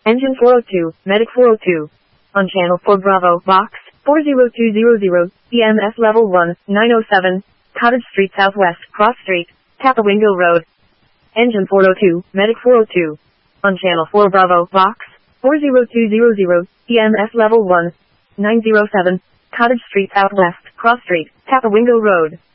Engine 402, Medic 402. On channel 4 Bravo, Box 40200, EMS level 1, 907, Cottage Street Southwest, Cross Street, Tapawingo Road. Engine 402, Medic 402. On channel 4 Bravo, Box 40200, EMS level 1, 907, Cottage Street Southwest, Cross Street, Tapawingo Road.